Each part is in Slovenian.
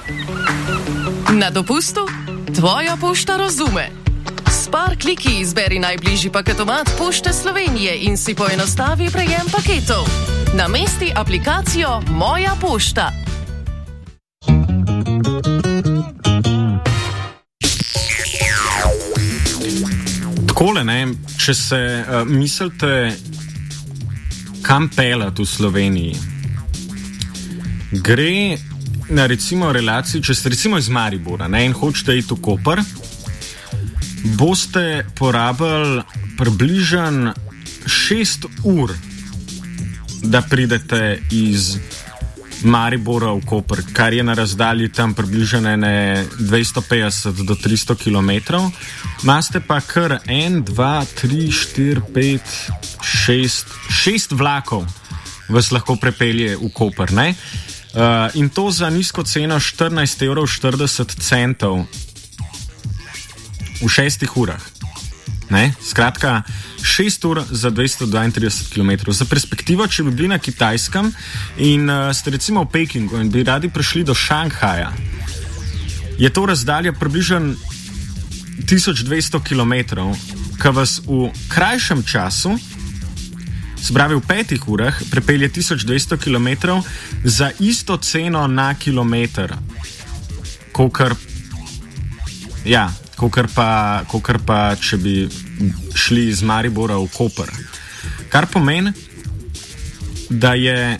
Na dopustu? Tvoja pošta razume. S par kliki izberi najbližji paketomat Pošte Slovenije in si poenostavi prejem paketov. Namesti aplikacijo Moja pošta. Takole, ne, če se mislite, kam peljati v Sloveniji, gre na recimo relaciji, če ste recimo iz Maribora, ne, in hočete iti v Koper, boste porabili približno 6 ur, da pridete iz Maribora v Koper, kar je na razdalji tam približno 250 do 300 km. Maste pa kar 1, 2, 3, 4, 5, 6 vlakov vas lahko prepelje v Koper, ne? In to za nizko ceno 14,40 € v 6 urah. Ne? Skratka, 6 ur za 232 km. Za perspektivo, če bi bili na Kitajskem in ste recimo v Pekingu in bi radi prišli do Šanghaja, je to razdalja približno 1200 km, ki vas v krajšem času, se pravi v 5 urah, prepelje 1200 km za isto ceno na kilometr, kolikor pa, če bi šli iz Maribora v Koper. Kar pomeni, da je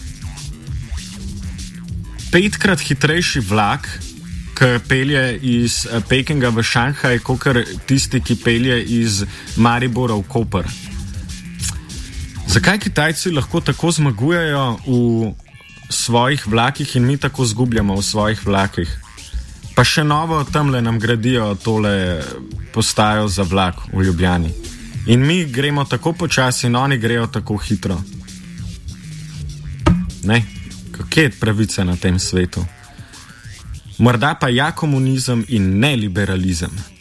5-krat hitrejši vlak, ki pelje iz Pekinga v Šanghaj, kakor tisti, ki pelje iz Maribora v Koper. Zakaj Kitajci lahko tako zmagujejo v svojih vlakih in mi tako zgubljamo v svojih vlakih? Pa še novo tamle nam gradijo tole postajo za vlak v Ljubljani. In mi gremo tako počasi in oni grejo tako hitro. Ne? Kje je pravica na tem svetu? Morda pa ja komunizem in ne liberalizem.